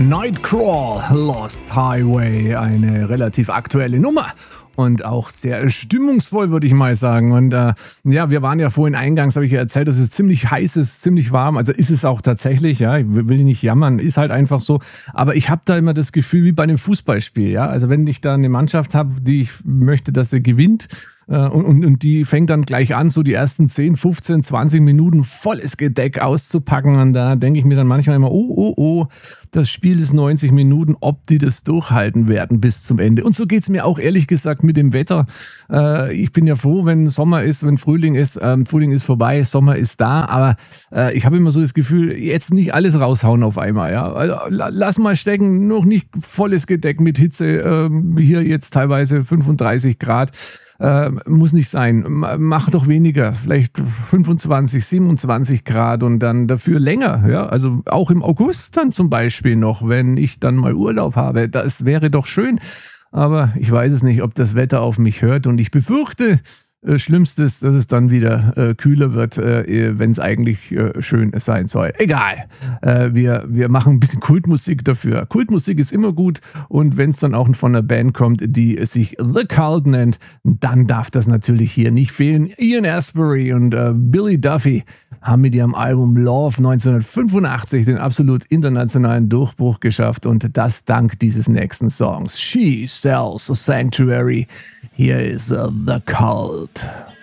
Nightcrawl, Lost Highway, eine relativ aktuelle Nummer und auch sehr stimmungsvoll, würde ich mal sagen. Und ja, wir waren ja vorhin eingangs, habe ich ja erzählt, dass es ziemlich heiß ist, ziemlich warm. Also ist es auch tatsächlich, ja, ich will nicht jammern, ist halt einfach so. Aber ich habe da immer das Gefühl, wie bei einem Fußballspiel, ja. Also wenn ich da eine Mannschaft habe, die ich möchte, dass sie gewinnt, und die fängt dann gleich an, so die ersten 10, 15, 20 Minuten volles Gedeck auszupacken. Und da denke ich mir dann manchmal immer, oh, das Spiel ist 90 Minuten, ob die das durchhalten werden bis zum Ende. Und so geht's mir auch ehrlich gesagt mit dem Wetter. Ich bin ja froh, wenn Sommer ist, wenn Frühling ist. Frühling ist vorbei, Sommer ist da. Aber ich habe immer so das Gefühl, jetzt nicht alles raushauen auf einmal. Ja? Also, lass mal stecken, noch nicht volles Gedeck mit Hitze. Hier jetzt teilweise 35 Grad. Muss nicht sein. Mach doch weniger, vielleicht 25, 27 Grad und dann dafür länger. Ja? Also auch im August dann zum Beispiel noch, wenn ich dann mal Urlaub habe. Das wäre doch schön. Aber ich weiß es nicht, ob das Wetter auf mich hört und ich befürchte, Schlimmstes, dass es dann wieder kühler wird, wenn es eigentlich schön sein soll. Egal, wir machen ein bisschen Kultmusik dafür. Kultmusik ist immer gut und wenn es dann auch von einer Band kommt, die sich The Cult nennt, dann darf das natürlich hier nicht fehlen. Ian Astbury und Billy Duffy haben mit ihrem Album Love 1985 den absolut internationalen Durchbruch geschafft und das dank dieses nächsten Songs. She Sells a Sanctuary. Here is The Cult.